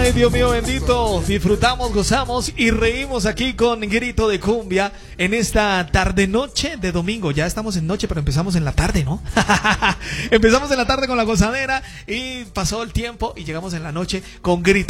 Ay, Dios mío bendito. Disfrutamos, gozamos y reímos aquí con Grito de Cumbia en esta tarde-noche de domingo. Ya estamos en noche, pero empezamos en la tarde, ¿no? Empezamos en la tarde con la gozadera y pasó el tiempo y llegamos en la noche con Grito.